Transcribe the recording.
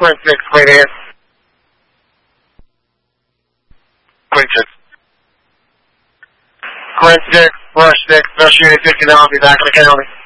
Quinn 6, right here. Quinn 6. Quinn 6, Rush 6, Rush Unit 59, be back in the county.